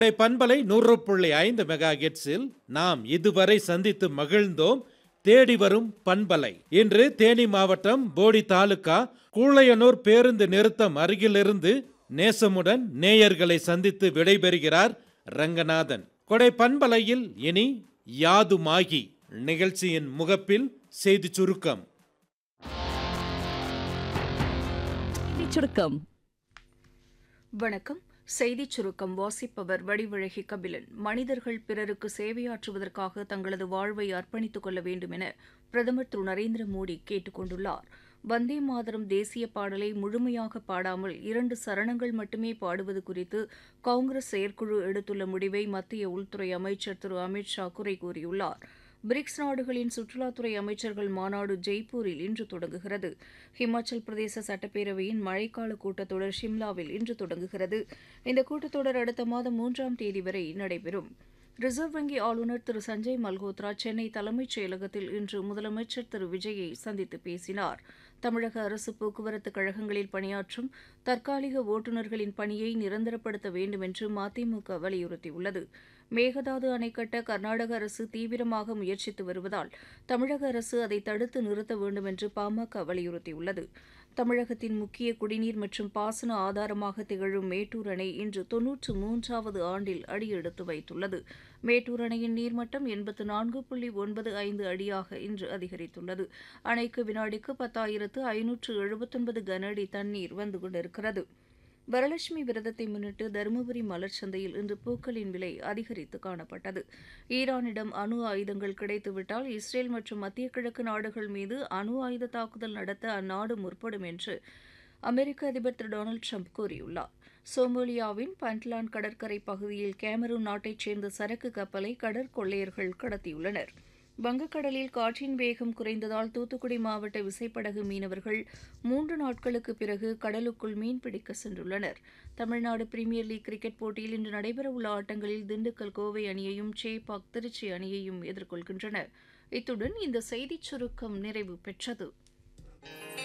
பண்பலை 100.5 மெகா ஹெர்ட்ஸில் நாம் இதுவரை சந்தித்து மகிழ்ந்தோம். தேடி வரும் பண்பலை. இன்று தேனி மாவட்டம் போடி தாலுகா கூழையனூர் பேருந்து நிறுத்தம் அருகிலிருந்து நேசமுடன் நேயர்களை சந்தித்து விடைபெறுகிறார் ரங்கநாதன். கொடை பண்பலையில் இனி யாதுமாகி நிகழ்ச்சியின் முகப்பில் செய்தி சுருக்கம். வணக்கம். செய்திச் சுருக்கம் வாசிப்பவர் வடிவழகி கபிலன். மனிதர்கள் பிறருக்கு சேவையாற்றுவதற்காக தங்களது வாழ்வை அர்ப்பணித்துக் கொள்ள வேண்டும் என பிரதமர் திரு நரேந்திர மோடி கேட்டுக் கொண்டுள்ளார். வந்தே மாதரம் தேசிய பாடலை முழுமையாக பாடாமல் 2 சரணங்கள் மட்டுமே பாடுவது குறித்து காங்கிரஸ் செயற்குழு எடுத்துள்ள முடிவை மத்திய உள்துறை அமைச்சர் திரு அமித் ஷா குறை கூறியுள்ளார். பிரிக்ஸ் நாடுகளின் சுற்றுலாத்துறை அமைச்சர்கள் மாநாடு ஜெய்ப்பூரில் இன்று தொடங்குகிறது. ஹிமாச்சல் பிரதேச சட்டப்பேரவையின் மழைக்கால கூட்டத்தொடர் ஷிம்லாவில் இன்று தொடங்குகிறது. இந்த கூட்டத்தொடர் அடுத்த மாதம் 3ஆம் தேதி வரை நடைபெறும். ரிசர்வ் வங்கி ஆளுநர் திரு சஞ்சய் மல்ஹோத்ரா சென்னை தலைமைச் செயலகத்தில் இன்று முதலமைச்சர் திரு விஜயை சந்தித்து பேசினார். தமிழக அரசு போக்குவரத்து கழகங்களில் பணியாற்றும் தற்காலிக ஓட்டுநர்களின் பணியை நிரந்தரப்படுத்த வேண்டும் என்று மதிமுக வலியுறுத்தியுள்ளது. மேகதாது அணை கட்ட கர்நாடக அரசு தீவிரமாக முயற்சித்து வருவதால் தமிழக அரசு அதை தடுத்து நிறுத்த வேண்டும் என்று பாமக வலியுறுத்தியுள்ளது. தமிழகத்தின் முக்கிய குடிநீர் மற்றும் பாசன ஆதாரமாக திகழும் மேட்டூர் அணை இன்று 93வது ஆண்டில் அடியெடுத்து வைத்துள்ளது. மேட்டூர் அணையின் நீர்மட்டம் 84.95 அடியாக இன்று அதிகரித்துள்ளது. அணைக்கு வினாடிக்கு 10,579 கன அடி தண்ணீர் வந்து கொண்டிருக்கிறது. வரலட்சுமி விரதத்தை முன்னிட்டு தருமபுரி மலர் சந்தையில் இன்று பூக்களின் விலை அதிகரித்து காணப்பட்டது. ஈரானிடம் அணு ஆயுதங்கள் கிடைத்துவிட்டால் இஸ்ரேல் மற்றும் மத்திய கிழக்கு நாடுகள் மீது அணு ஆயுத தாக்குதல் நடத்த அந்நாடு முற்படும் என்று அமெரிக்க அதிபர் திரு டொனால்டு ட்ரம்ப் கூறியுள்ளார். சோமாலியாவின் பண்ட்லாண்ட் கடற்கரை பகுதியில் கேமரூன் நாட்டைச் சேர்ந்த சரக்கு கப்பலை கடற்கொள்ளையர்கள் கடத்தியுள்ளனர். வங்கக்கடலில் காற்றின் வேகம் குறைந்ததால் தூத்துக்குடி மாவட்ட விசைப்படகு மீனவர்கள் 3 நாட்களுக்கு பிறகு கடலுக்குள் மீன்பிடிக்க சென்றுள்ளனர். தமிழ்நாடு பிரீமியர் லீக் கிரிக்கெட் போட்டியில் இன்று நடைபெறவுள்ள ஆட்டங்களில் திண்டுக்கல் கோவை அணியையும் சேப்பாக் திருச்சி அணியையும் எதிர்கொள்கின்றன. இத்துடன் இந்த செய்திச் சுருக்கம் நிறைவு பெற்றது.